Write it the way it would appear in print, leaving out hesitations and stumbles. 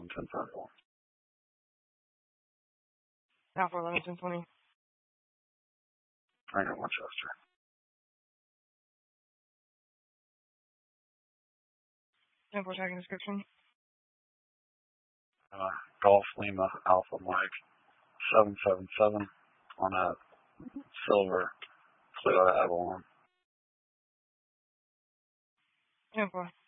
10-4. Alpha 11-20. I got Winchester. Temple tracking description. Golf Lima Alpha Mike 777 on a silver Toyota Avalon. Temple.